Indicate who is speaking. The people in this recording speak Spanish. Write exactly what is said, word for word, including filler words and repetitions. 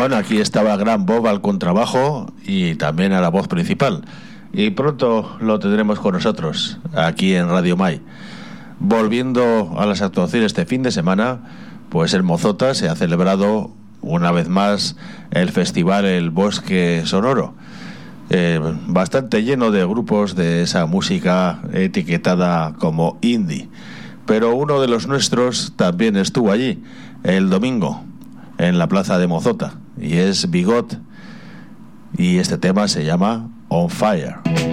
Speaker 1: Bueno, aquí estaba Gran Bob al contrabajo y también a la voz principal. Y pronto lo tendremos con nosotros, aquí en Radio Mai. Volviendo a las actuaciones este fin de semana, pues en Mozota se ha celebrado una vez más el festival El Bosque Sonoro. Eh, bastante lleno de grupos de esa música etiquetada como indie. Pero uno de los nuestros también estuvo allí el domingo en la plaza de Mozota, y es Bigot, y este tema se llama On Fire.